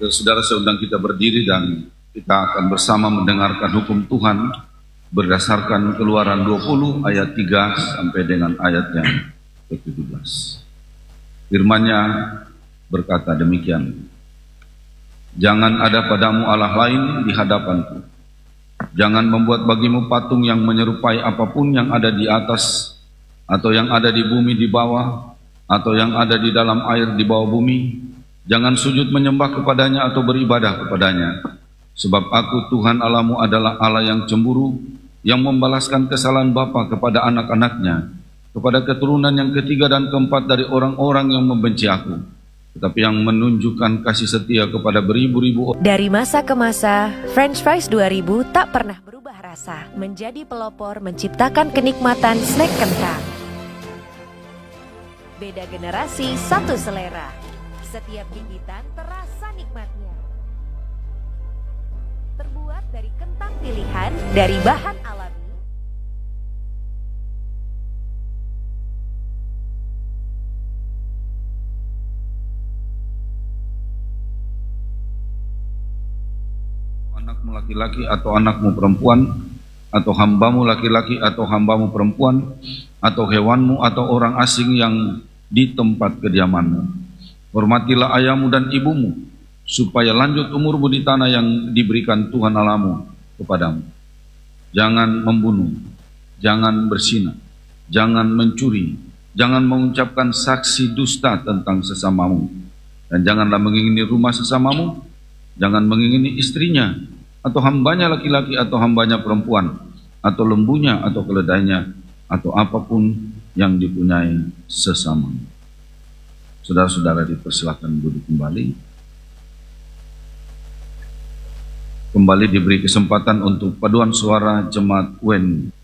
Saudara, saya undang kita berdiri dan kita akan bersama mendengarkan hukum Tuhan berdasarkan Keluaran 20 ayat 3 sampai dengan ayat yang ke-17. Firman-Nya berkata demikian: Jangan ada padamu Allah lain di hadapanku. Jangan membuat bagimu patung yang menyerupai apapun yang ada di atas, atau yang ada di bumi di bawah, atau yang ada di dalam air di bawah bumi. Jangan sujud menyembah kepadanya atau beribadah kepadanya. Sebab aku Tuhan Allahmu adalah Allah yang cemburu, yang membalaskan kesalahan bapa kepada anak-anaknya, kepada keturunan yang ketiga dan keempat dari orang-orang yang membenci aku, tetapi yang menunjukkan kasih setia kepada beribu-ribu orang. Dari masa ke masa, French Fries 2000 tak pernah berubah rasa, menjadi pelopor menciptakan kenikmatan snack kentang. Beda generasi, satu selera. Setiap gigitan terasa nikmatnya. Terbuat dari kentang pilihan, dari bahan alami. Anakmu laki-laki atau anakmu perempuan, atau hambamu laki-laki atau hambamu perempuan, atau hewanmu atau orang asing yang di tempat kediamanmu. Hormatilah ayahmu dan ibumu, supaya lanjut umurmu di tanah yang diberikan Tuhan Allahmu kepadamu. Jangan membunuh, jangan berzina, jangan mencuri, jangan mengucapkan saksi dusta tentang sesamamu, dan janganlah mengingini rumah sesamamu, jangan mengingini istrinya, atau hambanya laki-laki atau hambanya perempuan, atau lembunya atau keledainya, atau apapun yang dipunyai sesamamu. Saudara-saudara dipersilakan duduk kembali. Kembali diberi kesempatan untuk paduan suara jemaat UEN